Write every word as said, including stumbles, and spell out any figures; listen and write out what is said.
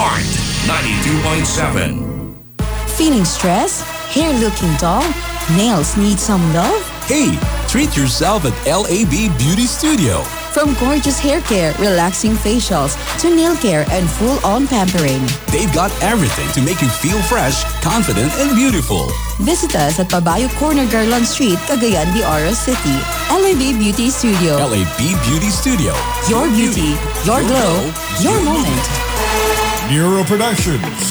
Heart ninety-two point seven. Feeling stressed? Hair looking dull? Nails need some love? Hey, treat yourself at L A B Beauty Studio. From gorgeous hair care, relaxing facials, to nail care and full-on pampering. They've got everything to make you feel fresh, confident, and beautiful. Visit us at Pabayo Corner, Garland Street, Cagayan de Oro City. L A B Beauty Studio. L A B Beauty Studio. Your beauty, your glow, your moment. Neuro Productions